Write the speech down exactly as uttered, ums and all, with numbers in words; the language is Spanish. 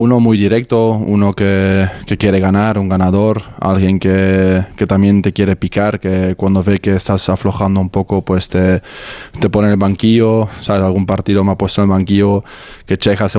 uno muy directo, uno que, que quiere ganar, un ganador, alguien que, que también te quiere picar, que cuando ve que estás aflojando un poco, pues te, te pone en el banquillo, ¿sabes? Algún partido me ha puesto en el banquillo, que Čech hace